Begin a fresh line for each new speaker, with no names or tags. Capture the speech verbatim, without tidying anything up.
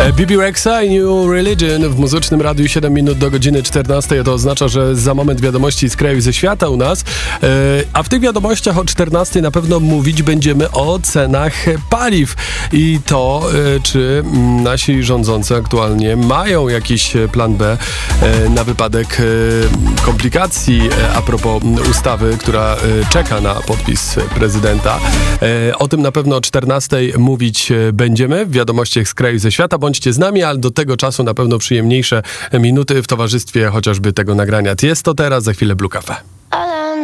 B B Rexa i New Religion w Muzycznym Radiu siedem minut do godziny czternastej. To oznacza, że za moment wiadomości z kraju i ze świata u nas. E, a w tych wiadomościach o czternastej na pewno mówić będziemy o cenach paliw. I to, e, czy nasi rządzący aktualnie mają jakiś plan B e, na wypadek e, komplikacji e, a propos ustawy, która e, czeka na podpis prezydenta. E, o tym na pewno o czternastej mówić będziemy w wiadomościach z kraju i ze świata. Bądźcie z nami, ale do tego czasu na pewno przyjemniejsze minuty w towarzystwie chociażby tego nagrania. Jest to teraz, za chwilę Blue Cafe.